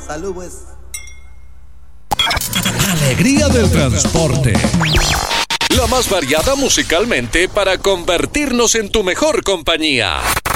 Salud, pues. Alegría del transporte. La más variada musicalmente para convertirnos en tu mejor compañía.